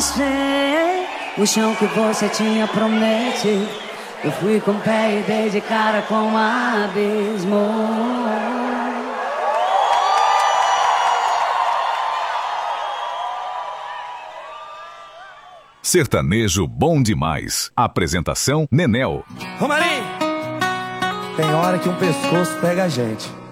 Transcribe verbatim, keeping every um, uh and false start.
você o chão que você tinha prometido. Eu fui com o pé e dei de cara com um abismo. Sertanejo bom demais. Apresentação Nenel. Romarinho! Tem hora que um pescoço pega a gente.